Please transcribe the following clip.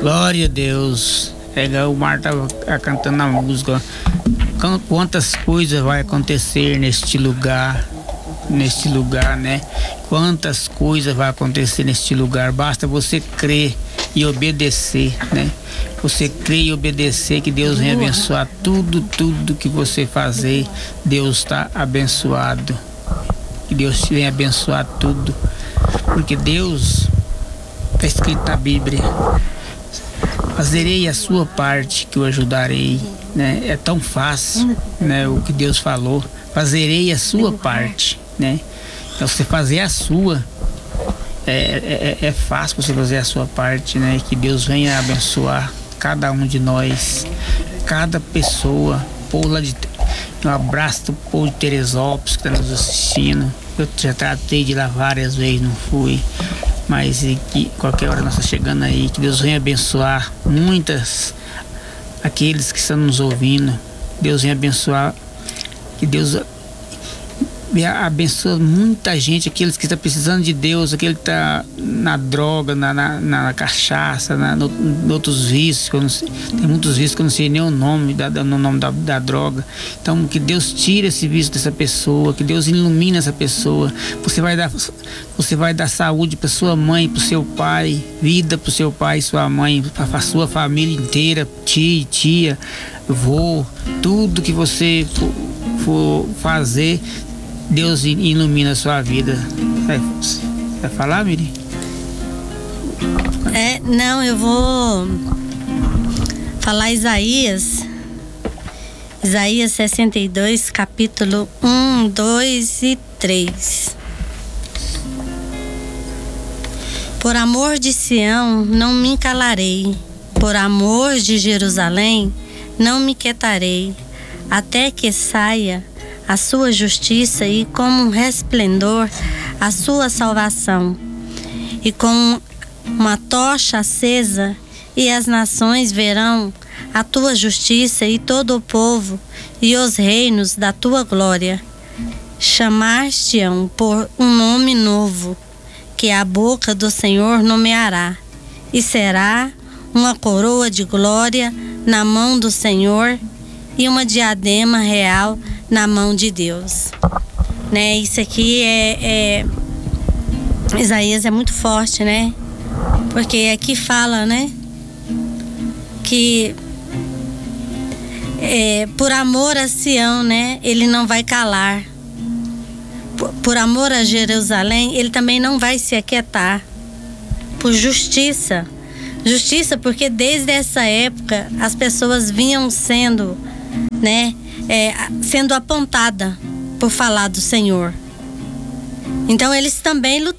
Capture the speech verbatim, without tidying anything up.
Glória a Deus. É, o Mar estava cantando a música. Quantas coisas vai acontecer neste lugar, neste lugar, né? Quantas coisas vai acontecer neste lugar. Basta você crer e obedecer, né? Você crer e obedecer que Deus vem abençoar tudo, tudo que você fazer. Deus está abençoado. Que Deus vem abençoar tudo. Porque Deus, está escrito na Bíblia, fazerei a sua parte que o ajudarei, né? É tão fácil, né? O que Deus falou, fazerei a sua parte, né? Então você fazer a sua, é, é, é fácil você fazer a sua parte, né? Que Deus venha abençoar cada um de nós, cada pessoa. Povo lá de, um abraço do povo de Teresópolis que está nos assistindo. Eu já tratei de ir lá várias vezes, não fui. Mas e que qualquer hora nós estamos chegando aí, que Deus venha abençoar muitas, aqueles que estão nos ouvindo. Deus venha abençoar, que Deus abençoa muita gente, aqueles que estão precisando de Deus, aquele que está na droga, na, na, na cachaça, na, no, em outros vícios, que eu não sei, tem muitos vícios que eu não sei nem o nome, da, no nome da, da droga. Então que Deus tire esse vício dessa pessoa, que Deus ilumine essa pessoa. Você vai dar, você vai dar saúde para sua mãe, para o seu pai, vida para o seu pai e sua mãe, para a sua família inteira, tia, tia, vô, tudo que você for, for fazer, Deus ilumina a sua vida. Vai, vai falar, Miri? É, não, eu vou falar Isaías. Isaías sessenta e dois, capítulo um, dois e três. Por amor de Sião, não me calarei. Por amor de Jerusalém, não me quietarei. Até que saia a sua justiça e como um resplendor a sua salvação, e com uma tocha acesa, e as nações verão a tua justiça, e todo o povo e os reinos da tua glória. Chamar-te-ão por um nome novo, que a boca do Senhor nomeará, e será uma coroa de glória na mão do Senhor e uma diadema real na mão de Deus, né? Isso aqui é, é Isaías é muito forte, né? Porque aqui fala, né? Que é, por amor a Sião, né? Ele não vai calar. Por, por amor a Jerusalém, ele também não vai se aquietar. Por justiça, justiça, porque desde essa época as pessoas vinham sendo, né? É, sendo apontada por falar do Senhor. Então eles também